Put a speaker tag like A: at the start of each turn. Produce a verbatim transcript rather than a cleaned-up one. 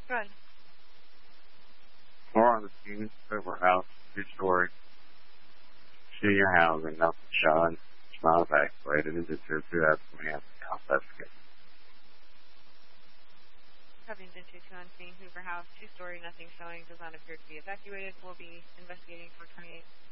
A: Good.
B: Floor on the scene, Hoover House, two-story. Senior housing, nothing shown. It's not evacuated. Is it two two that's me at the house? That's good.
A: Covington two two on scene, Hoover House, two-story, nothing showing, does not appear to be evacuated. We'll be investigating for twenty-eight.